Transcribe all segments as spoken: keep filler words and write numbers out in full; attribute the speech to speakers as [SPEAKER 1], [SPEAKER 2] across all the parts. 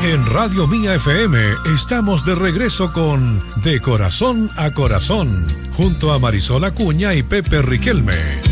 [SPEAKER 1] En Radio Mía F M estamos de regreso con De Corazón a Corazón, junto a Marisol Acuña y Pepe Riquelme.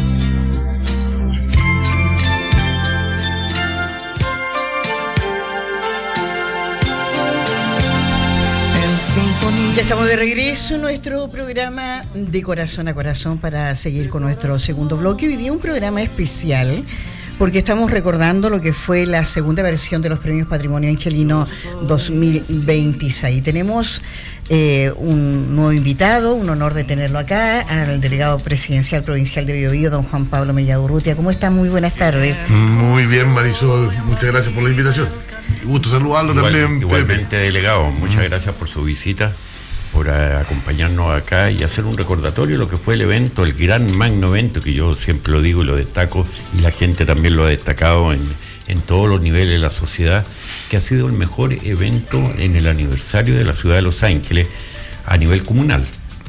[SPEAKER 2] Ya estamos de regreso en nuestro programa De Corazón a Corazón para seguir con nuestro segundo bloque. Hoy día un programa especial porque estamos recordando lo que fue la segunda versión de los Premios Patrimonio Angelino dos mil veintiséis. Tenemos eh, un nuevo invitado, un honor de tenerlo acá, al delegado presidencial provincial de Biobío, don Juan Pablo Mellado Urrutia. ¿Cómo está? Muy buenas tardes.
[SPEAKER 3] Muy bien, Marisol, muchas gracias por la invitación. Gusto saludarlo. Igual, también.
[SPEAKER 4] Igualmente, Pepe. Delegado, muchas mm. gracias por su visita, por a, acompañarnos acá y hacer un recordatorio de lo que fue el evento, el gran magno evento, que yo siempre lo digo y lo destaco, y la gente también lo ha destacado en, en todos los niveles de la sociedad, que ha sido el mejor evento en el aniversario de la ciudad de Los Ángeles a nivel comunal.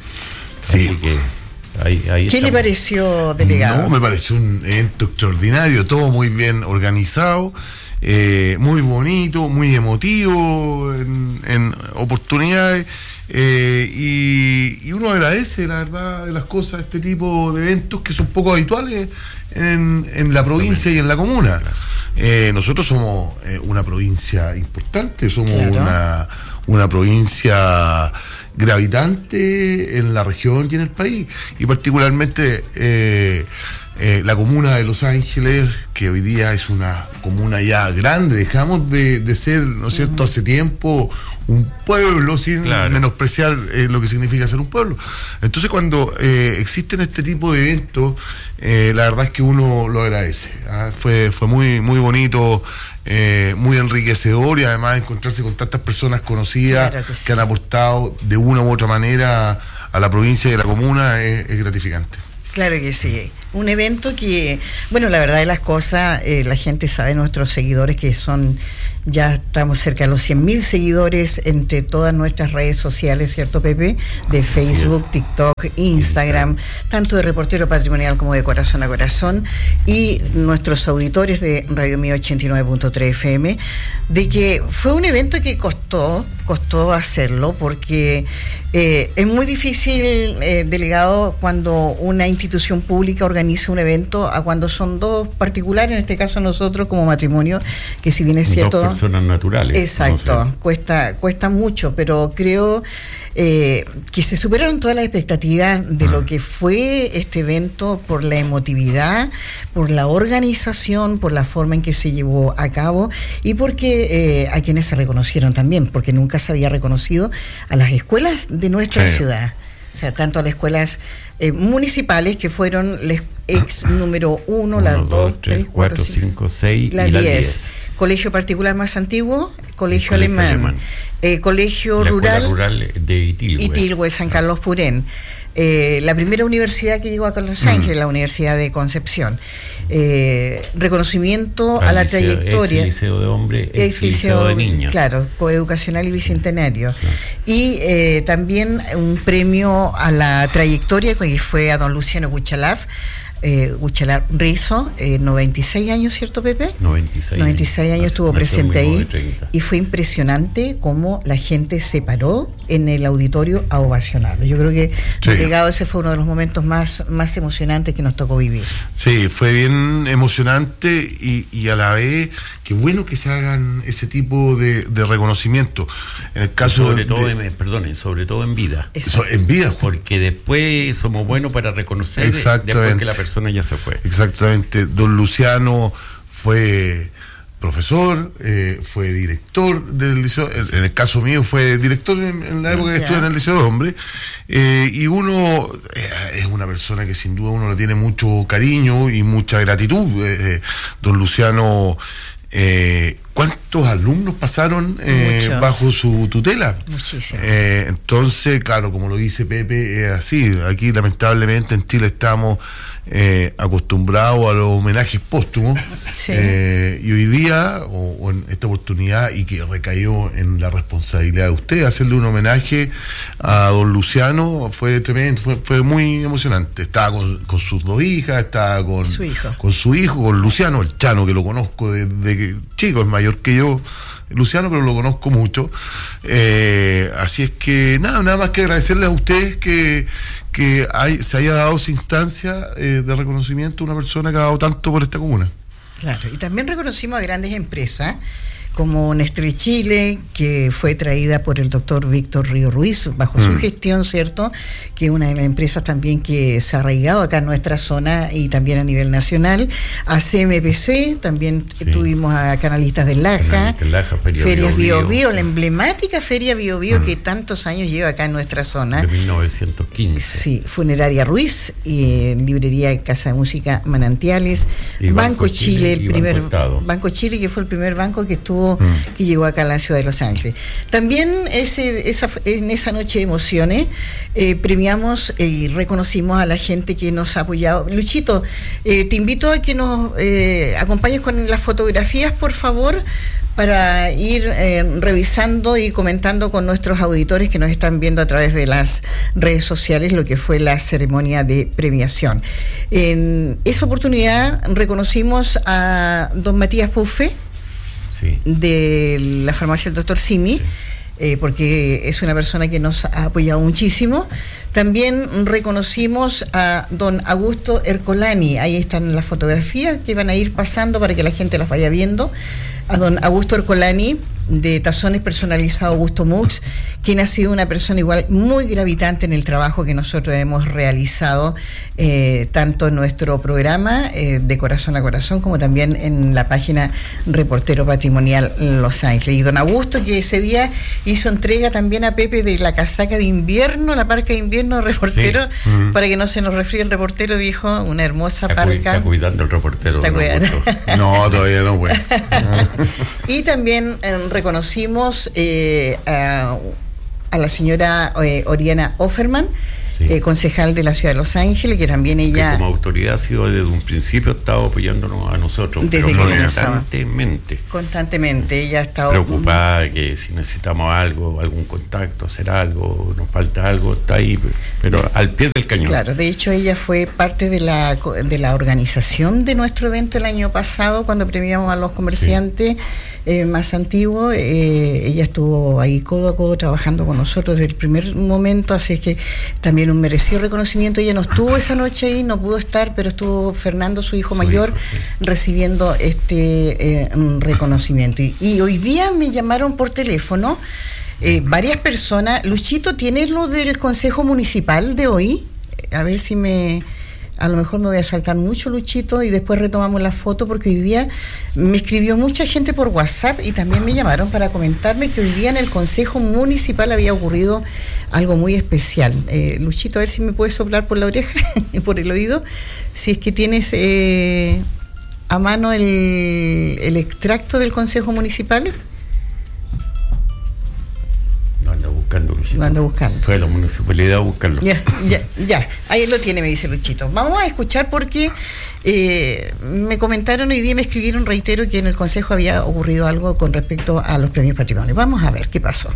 [SPEAKER 3] Sí.
[SPEAKER 4] Así que ahí, ahí
[SPEAKER 2] ¿Qué
[SPEAKER 4] estamos.
[SPEAKER 2] le pareció, delegado?
[SPEAKER 3] No, me pareció un evento extraordinario, todo muy bien organizado. Eh, muy bonito, muy emotivo en, en oportunidades, eh, y, y uno agradece la verdad de las cosas, este tipo de eventos que son poco habituales en, en la provincia y en la comuna. Eh, nosotros somos eh, una provincia importante, somos claro. una, una provincia gravitante en la región y en el país, y particularmente eh, Eh, la comuna de Los Ángeles, que hoy día es una comuna ya grande, dejamos de, de ser, ¿no es cierto?, hace tiempo un pueblo, sin claro. menospreciar eh, lo que significa ser un pueblo. Entonces, cuando eh, existen este tipo de eventos, eh, la verdad es que uno lo agradece. ¿ah? Fue, fue muy, muy bonito, eh, muy enriquecedor, y además encontrarse con tantas personas conocidas claro que, sí. que han aportado de una u otra manera a la provincia y a la comuna es, es gratificante.
[SPEAKER 2] Claro que sí. Un evento que, bueno, la verdad de las cosas, eh, la gente sabe, nuestros seguidores, que son, ya estamos cerca de los cien mil seguidores entre todas nuestras redes sociales, ¿cierto, Pepe? De Facebook, sí. TikTok, Instagram, tanto de Reportero Patrimonial como de Corazón a Corazón, y nuestros auditores de Radio Mía ochenta y nueve punto tres F M, de que fue un evento que costó, costó hacerlo, porque eh, es muy difícil, eh, delegado, cuando una institución pública organiza un evento a cuando son dos particulares, en este caso nosotros como matrimonio, que si bien es cierto...
[SPEAKER 4] Dos personas naturales.
[SPEAKER 2] Exacto, no sé. cuesta, cuesta mucho, pero creo eh, que se superaron todas las expectativas de ah. lo que fue este evento, por la emotividad, por la organización, por la forma en que se llevó a cabo, y porque eh, a quienes se reconocieron también, porque nunca se había reconocido a las escuelas de nuestra sí. ciudad. O sea, tanto a las escuelas eh, municipales, que fueron les ex número uno, la dos, tres, cuatro, cinco, seis
[SPEAKER 4] la diez.
[SPEAKER 2] Colegio particular más antiguo, colegio, colegio alemán, alemán. Eh, colegio
[SPEAKER 4] la
[SPEAKER 2] rural,
[SPEAKER 4] rural de Itilhue,
[SPEAKER 2] Itilhue, San Carlos Purén. Eh, la primera universidad que llegó a Los Ángeles, mm. la Universidad de Concepción. Eh, reconocimiento Al a la liceo, trayectoria.
[SPEAKER 4] Ex liceo de hombres, ex, ex liceo de niñas.
[SPEAKER 2] Claro, coeducacional y bicentenario. Claro. Y eh, también un premio a la trayectoria que fue a don Luciano Huichalaf. Eh, Huichalaf Rizo, eh, noventa y seis años, ¿cierto, Pepe?
[SPEAKER 4] noventa y seis,
[SPEAKER 2] noventa y seis años estuvo presente ahí, y fue impresionante cómo la gente se paró en el auditorio a ovacionarlo. Yo creo que, sí. delegado, ese fue uno de los momentos más, más emocionantes que nos tocó vivir.
[SPEAKER 3] Sí, fue bien emocionante, y, y a la vez, qué bueno que se hagan ese tipo de, de reconocimiento. En el caso
[SPEAKER 4] sobre
[SPEAKER 3] de,
[SPEAKER 4] todo,
[SPEAKER 3] de,
[SPEAKER 4] en, perdonen, sobre todo en vida.
[SPEAKER 3] Eso, en vida,
[SPEAKER 4] porque después somos buenos para reconocer después que la persona ya se fue.
[SPEAKER 3] Exactamente. Don Luciano fue profesor, eh, fue director del liceo, en el caso mío fue director en, en la época que estuve en el liceo de hombres, eh, y uno eh, es una persona que sin duda uno le tiene mucho cariño y mucha gratitud. eh, don Luciano, eh, ¿cuántos alumnos pasaron eh, bajo su tutela?
[SPEAKER 2] Muchísimos.
[SPEAKER 3] Eh, entonces, claro, como lo dice Pepe, es así. Aquí lamentablemente en Chile estamos eh, acostumbrados a los homenajes póstumos, sí. eh, y hoy día, o, o en esta oportunidad, y que recayó en la responsabilidad de usted, hacerle un homenaje a don Luciano, fue tremendo, fue, fue muy emocionante. Estaba con, con sus dos hijas, estaba con
[SPEAKER 2] su hijo,
[SPEAKER 3] con su hijo, con Luciano, el Chano, que lo conozco desde que chico, es mayor mayor que yo, Luciano, pero lo conozco mucho. Eh, así es que nada, nada más que agradecerles a ustedes que, que hay, se haya dado esa instancia eh, de reconocimiento a una persona que ha dado tanto por esta comuna.
[SPEAKER 2] Claro, y también reconocimos a grandes empresas como Nestlé Chile, que fue traída por el doctor Víctor Río Ruiz, bajo mm. su gestión, ¿cierto? Que es una de las empresas también que se ha arraigado acá en nuestra zona y también a nivel nacional. A C M P C, también sí. tuvimos a Canalistas del Laja,
[SPEAKER 4] Laja Feria
[SPEAKER 2] Ferias Bio
[SPEAKER 4] Bio,
[SPEAKER 2] Bio, la emblemática Feria Bio Bio mm. que tantos años lleva acá en nuestra zona.
[SPEAKER 4] De mil novecientos quince.
[SPEAKER 2] Sí, Funeraria Ruiz, y Librería Casa de Música Manantiales,
[SPEAKER 4] y
[SPEAKER 2] Banco,
[SPEAKER 4] Banco
[SPEAKER 2] Chile,
[SPEAKER 4] Chile
[SPEAKER 2] el primer
[SPEAKER 4] Banco,
[SPEAKER 2] Banco Chile, que fue el primer banco que estuvo Mm. que llegó acá a la ciudad de Los Ángeles. También ese, esa, en esa noche de emociones eh, premiamos y reconocimos a la gente que nos ha apoyado. Luchito, eh, te invito a que nos eh, acompañes con las fotografías, por favor, para ir eh, revisando y comentando con nuestros auditores que nos están viendo a través de las redes sociales lo que fue la ceremonia de premiación. En esa oportunidad reconocimos a don Matías Puffe, Sí. de la farmacia del doctor Simi, sí. eh, porque es una persona que nos ha apoyado muchísimo. También reconocimos a don Augusto Ercolani, ahí están las fotografías que van a ir pasando para que la gente las vaya viendo. A don Augusto Ercolani, de Tazones Personalizados Augusto Mux, quien ha sido una persona igual muy gravitante en el trabajo que nosotros hemos realizado, eh, tanto en nuestro programa eh, de Corazón a Corazón, como también en la página Reportero Patrimonial Los Ángeles. Y don Augusto, que ese día hizo entrega también a Pepe de la casaca de invierno, la parca de invierno Reportero, sí. uh-huh. para que no se nos resfríe el reportero, dijo, una hermosa
[SPEAKER 4] está
[SPEAKER 2] parca.
[SPEAKER 4] Cu- está cuidando el reportero.
[SPEAKER 2] Está cuidando.
[SPEAKER 3] No, todavía no, pues.
[SPEAKER 2] Y también eh, reconocimos eh, a, a la señora eh, Oriana Offerman, sí. eh, concejal de la ciudad de Los Ángeles, que también ella...
[SPEAKER 4] Que como autoridad ha sido desde un principio, ha estado apoyándonos a nosotros,
[SPEAKER 2] desde
[SPEAKER 4] pero
[SPEAKER 2] que
[SPEAKER 4] constantemente.
[SPEAKER 2] Constantemente, ella ha estado...
[SPEAKER 4] Preocupada de que si necesitamos algo, algún contacto, hacer algo, nos falta algo, está ahí, pero al pie del cañón.
[SPEAKER 2] Claro, de hecho ella fue parte de la, de la organización de nuestro evento el año pasado, cuando premiamos a los comerciantes. Sí. Eh, más antiguo, eh, ella estuvo ahí codo a codo trabajando con nosotros desde el primer momento, así es que también un merecido reconocimiento. Ella no estuvo esa noche ahí, no pudo estar, pero estuvo Fernando, su hijo su mayor, hijo, sí. recibiendo este eh, reconocimiento. Y, y hoy día me llamaron por teléfono eh, varias personas. Luchito, ¿tienes lo del Consejo Municipal de hoy? A ver si me... A lo mejor me voy a saltar mucho, Luchito, y después retomamos la foto, porque hoy día me escribió mucha gente por WhatsApp y también me llamaron para comentarme que hoy día en el Consejo Municipal había ocurrido algo muy especial. Eh, Luchito, a ver si me puedes soplar por la oreja, por el oído, si es que tienes eh, a mano el, el extracto del Consejo Municipal.
[SPEAKER 4] Buscando,
[SPEAKER 2] lo anda buscando.
[SPEAKER 4] Fue a la municipalidad a buscarlo.
[SPEAKER 2] Ya, ya, ya. Ahí lo tiene, me dice Luchito. Vamos a escuchar porque eh, me comentaron hoy día, me escribieron, reitero, que en el Consejo había ocurrido algo con respecto a los premios patrimoniales. Vamos a ver qué pasó.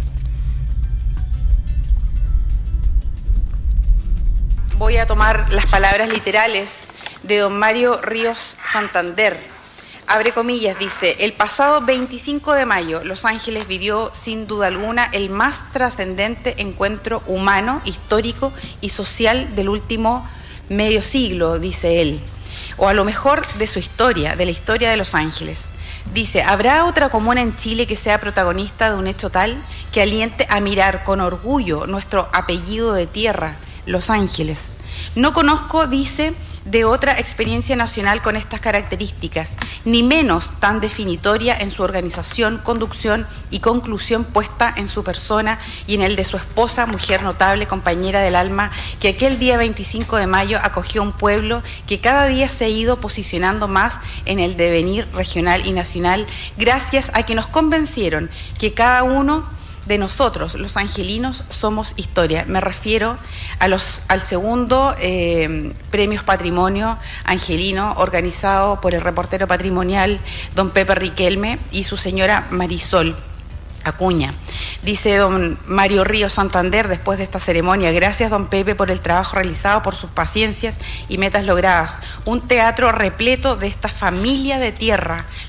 [SPEAKER 5] Voy a tomar las palabras literales de don Mario Ríos Santander. Abre comillas, dice, el pasado veinticinco de mayo, Los Ángeles vivió sin duda alguna el más trascendente encuentro humano, histórico y social del último medio siglo, dice él, o a lo mejor de su historia, de la historia de Los Ángeles. Dice, ¿habrá otra comuna en Chile que sea protagonista de un hecho tal que aliente a mirar con orgullo nuestro apellido de tierra, Los Ángeles? No conozco, dice, de otra experiencia nacional con estas características, ni menos tan definitoria en su organización, conducción y conclusión puesta en su persona y en el de su esposa, mujer notable, compañera del alma, que aquel día veinticinco de mayo acogió un pueblo que cada día se ha ido posicionando más en el devenir regional y nacional, gracias a que nos convencieron que cada uno de nosotros, los angelinos, somos historia. Me refiero a los, al segundo eh, Premios Patrimonio Angelino, organizado por el reportero patrimonial don Pepe Riquelme y su señora Marisol Acuña. Dice don Mario Ríos Santander después de esta ceremonia: gracias don Pepe por el trabajo realizado, por sus paciencias y metas logradas. Un teatro repleto de esta familia de tierra,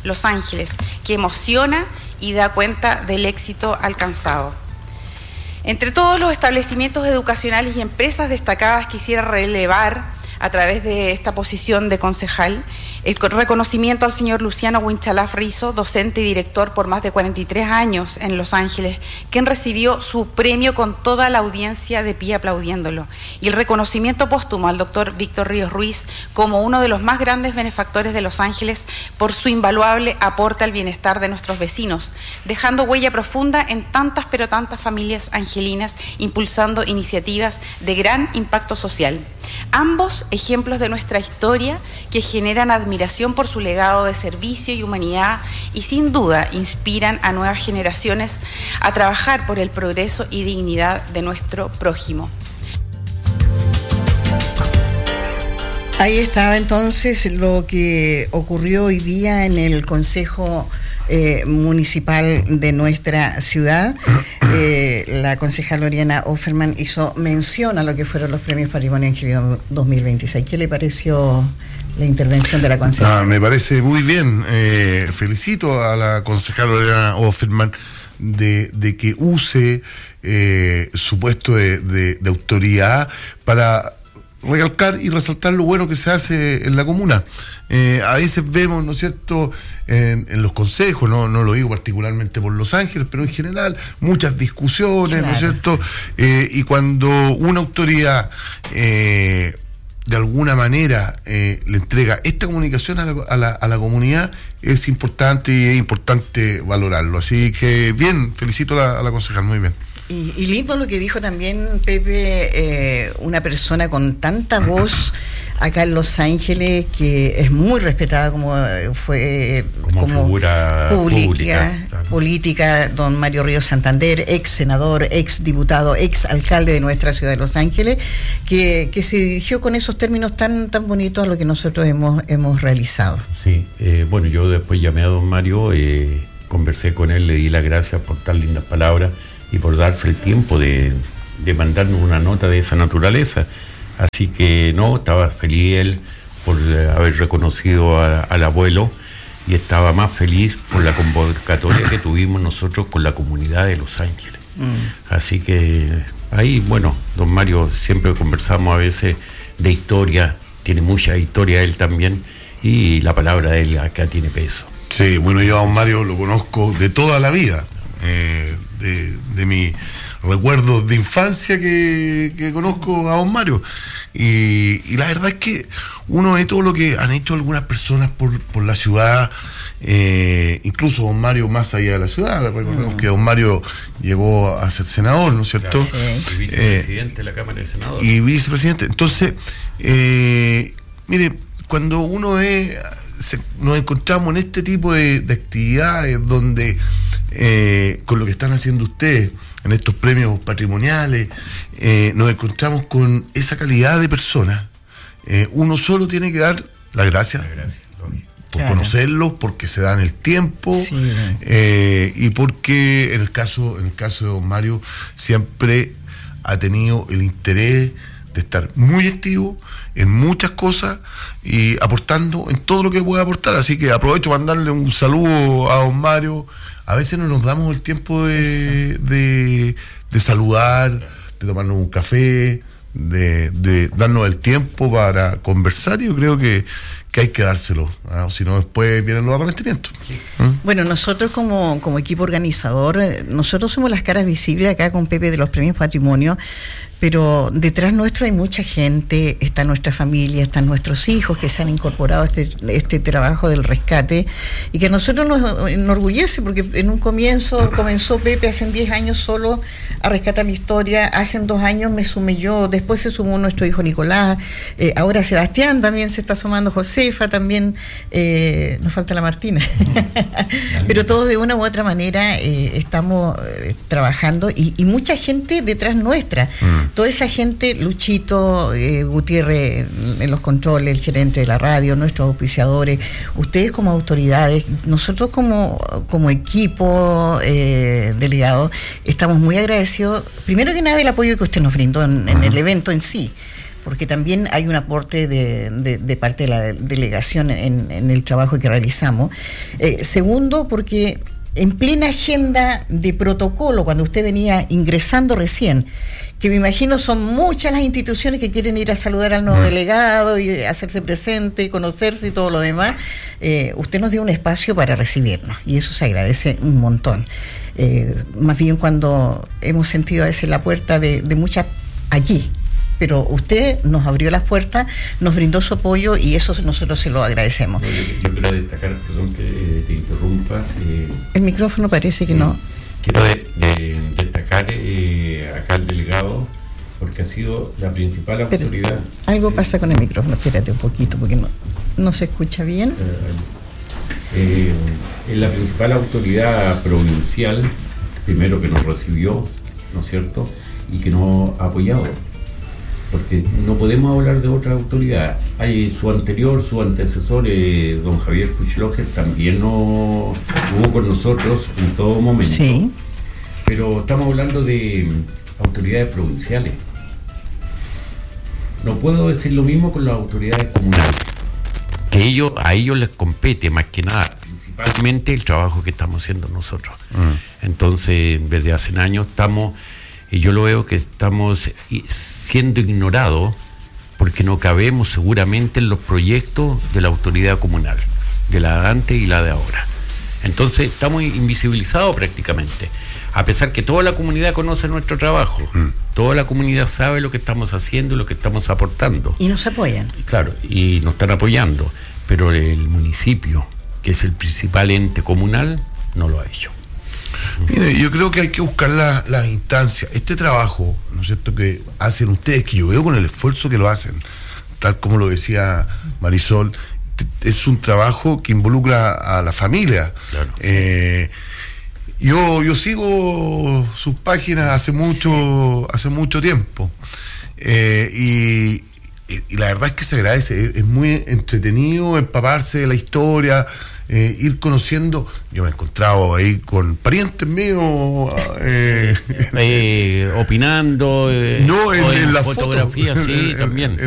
[SPEAKER 5] Los Ángeles, que emociona y da cuenta del éxito alcanzado. Entre todos los establecimientos educacionales y empresas destacadas quisiera relevar a través de esta posición de concejal el reconocimiento al señor Luciano Winchalaf Rizo, docente y director por más de cuarenta y tres años en Los Ángeles, quien recibió su premio con toda la audiencia de pie aplaudiéndolo, y el reconocimiento póstumo al doctor Víctor Ríos Ruiz como uno de los más grandes benefactores de Los Ángeles por su invaluable aporte al bienestar de nuestros vecinos, dejando huella profunda en tantas pero tantas familias angelinas, impulsando iniciativas de gran impacto social. Ambos ejemplos de nuestra historia que generan admiración por su legado de servicio y humanidad y sin duda inspiran a nuevas generaciones a trabajar por el progreso y dignidad de nuestro prójimo.
[SPEAKER 2] Ahí estaba entonces lo que ocurrió hoy día en el Consejo eh, Municipal de nuestra ciudad. Eh, la concejal Oriana Offerman hizo mención a lo que fueron los premios Patrimonio Angeliano dos mil veintiséis. ¿Qué le pareció la intervención de la concejal?
[SPEAKER 3] Ah, me parece muy bien. Eh, felicito a la concejal Oriana Offerman de, de que use eh, su puesto de, de, de autoridad para recalcar y resaltar lo bueno que se hace en la comuna. Eh, a veces vemos, ¿no es cierto?, en, en los consejos, no, no lo digo particularmente por Los Ángeles, pero en general, muchas discusiones, claro, ¿no es cierto? Eh, y cuando una autoridad eh, de alguna manera eh, le entrega esta comunicación a la, a, la, a la comunidad, es importante y es importante valorarlo. Así que bien, felicito a la, a la concejal, muy bien.
[SPEAKER 2] Y, y lindo lo que dijo también Pepe, eh, una persona con tanta voz acá en Los Ángeles, que es muy respetada como fue
[SPEAKER 4] como, como figura
[SPEAKER 2] pública,
[SPEAKER 4] pública, claro.
[SPEAKER 2] política, don Mario Ríos Santander, ex senador, ex diputado, ex alcalde de nuestra ciudad de Los Ángeles, que, que se dirigió con esos términos tan tan bonitos a lo que nosotros hemos, hemos realizado.
[SPEAKER 4] Sí, eh, bueno, yo después llamé a don Mario, eh, conversé con él, le di las gracias por tan lindas palabras y por darse el tiempo de, de mandarnos una nota de esa naturaleza. Así que no, estaba feliz él por haber reconocido a, al abuelo, y estaba más feliz por la convocatoria que tuvimos nosotros con la comunidad de Los Ángeles. Mm. Así que ahí, bueno, don Mario, siempre conversamos a veces de historia, tiene mucha historia él también, y la palabra de él acá tiene peso.
[SPEAKER 3] Sí, bueno, yo a don Mario lo conozco de toda la vida, eh, de, de mi recuerdos de infancia que, que conozco a don Mario, y, y la verdad es que uno ve todo lo que han hecho algunas personas por, por la ciudad, eh, incluso don Mario más allá de la ciudad. Recordemos mm. que don Mario llegó a ser senador, ¿no es cierto?
[SPEAKER 4] Claro, sí. Y vicepresidente eh, de la Cámara de Senadores.
[SPEAKER 3] Y vicepresidente. Entonces, eh, mire, cuando uno ve, se, nos encontramos en este tipo de, de actividades donde eh, con lo que están haciendo ustedes en estos premios patrimoniales, eh, nos encontramos con esa calidad de personas. Eh, uno solo tiene que dar las gracias, la gracia, por claro. conocerlos, porque se dan el tiempo, sí, eh, y porque en el caso, en el caso de don Mario siempre ha tenido el interés de estar muy activo en muchas cosas y aportando en todo lo que puede aportar. Así que aprovecho para mandarle un saludo a don Mario. A veces no nos damos el tiempo de, de, de saludar, de tomarnos un café, de, de darnos el tiempo para conversar, y yo creo que, que hay que dárselo, ¿no? Si no, después vienen los arrepentimientos. Sí. ¿Mm?
[SPEAKER 2] Bueno, nosotros como, como equipo organizador, nosotros somos las caras visibles acá con Pepe de los Premios Patrimonio, pero detrás nuestro hay mucha gente, está nuestra familia, están nuestros hijos que se han incorporado a este, este trabajo del rescate, y que a nosotros nos enorgullece, porque en un comienzo comenzó Pepe hace diez años solo a rescatar la historia, hace dos años me sumé yo, después se sumó nuestro hijo Nicolás, eh, ahora Sebastián también se está sumando, Josefa también, eh, nos falta la Martina, pero todos de una u otra manera eh, estamos eh, trabajando, y, y mucha gente detrás nuestra. Mm. Toda esa gente, Luchito, eh, Gutiérrez en los controles, el gerente de la radio, nuestros auspiciadores, ustedes como autoridades, nosotros como, como equipo eh, delegado, estamos muy agradecidos, primero que nada, del apoyo que usted nos brindó en, en el evento en sí, porque también hay un aporte de, de, de parte de la delegación en, en el trabajo que realizamos. Eh, segundo, porque en plena agenda de protocolo, cuando usted venía ingresando recién, que me imagino son muchas las instituciones que quieren ir a saludar al nuevo mm. delegado y hacerse presente, conocerse y todo lo demás, eh, usted nos dio un espacio para recibirnos y eso se agradece un montón. Eh, más bien cuando hemos sentido a veces la puerta de, de muchas allí, pero usted nos abrió las puertas, nos brindó su apoyo y eso nosotros se lo agradecemos.
[SPEAKER 4] Yo, yo quiero destacar, perdón que te interrumpa. Eh,
[SPEAKER 2] El micrófono parece que no.
[SPEAKER 4] Quiero de, de, destacar eh, acá al delegado, porque ha sido la principal
[SPEAKER 2] Espérate,
[SPEAKER 4] autoridad.
[SPEAKER 2] algo pasa con el micrófono, espérate un poquito, porque no, no se escucha bien.
[SPEAKER 4] Eh, es la principal autoridad provincial, primero que nos recibió, ¿no es cierto?, y que nos ha apoyado. Porque no podemos hablar de otra autoridad. Hay su anterior, su antecesor, eh, don Javier Kuchloger, también no estuvo con nosotros en todo momento.
[SPEAKER 2] Sí.
[SPEAKER 4] Pero estamos hablando de autoridades provinciales. No puedo decir lo mismo con las autoridades comunales. Que ellos, a ellos les compete más que nada, principalmente el trabajo que estamos haciendo nosotros. Mm. Entonces, desde hace años estamos... Y yo lo veo que estamos siendo ignorados porque no cabemos seguramente en los proyectos de la autoridad comunal, de la de antes y la de ahora. Entonces estamos invisibilizados prácticamente, a pesar que toda la comunidad conoce nuestro trabajo, mm. toda la comunidad sabe lo que estamos haciendo y lo que estamos aportando.
[SPEAKER 2] Y nos apoyan.
[SPEAKER 4] Claro, y nos están apoyando, pero el municipio, que es el principal ente comunal, no lo ha hecho.
[SPEAKER 3] Mire, yo creo que hay que buscar las la instancias. Este trabajo, ¿no es cierto?, que hacen ustedes, que yo veo con el esfuerzo que lo hacen, tal como lo decía Marisol, es un trabajo que involucra a la familia. Claro. Eh, yo, yo sigo sus páginas hace mucho, hace mucho tiempo. Eh, y, y la verdad es que se agradece, es, es muy entretenido empaparse de la historia. Eh, ir conociendo, yo me he encontrado ahí con parientes míos eh,
[SPEAKER 4] eh, opinando, eh,
[SPEAKER 3] no en, en la
[SPEAKER 4] fotografía,
[SPEAKER 3] foto.
[SPEAKER 4] sí, también.